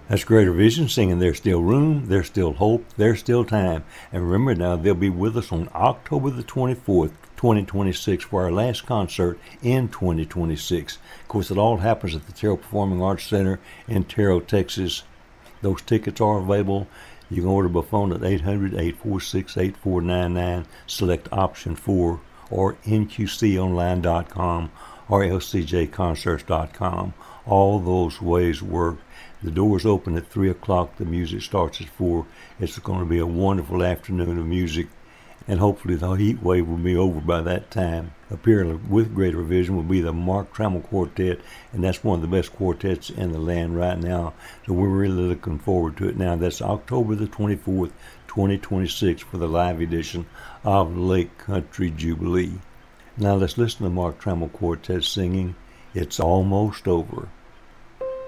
That's Greater Vision singing There's Still Room, There's Still Hope, There's Still Time. And remember now, they'll be with us on October the 24th, 2026 for our last concert in 2026. Of course, it all happens at the Terrell Performing Arts Center in Terrell, Texas. Those tickets are available. You can order by phone at 800-846-8499, select option 4, or nqconline.com or lcjconcerts.com. All those ways work. The doors open at 3 o'clock. The music starts at 4. It's going to be a wonderful afternoon of music, and hopefully the heat wave will be over by that time. Appearing with Greater Vision will be the Mark Trammell Quartet, and that's one of the best quartets in the land right now. So we're really looking forward to it now. That's October the 24th, 2026 for the live edition of Lake Country Jubilee. Now let's listen to Mark Trammell Quartet singing It's Almost Over.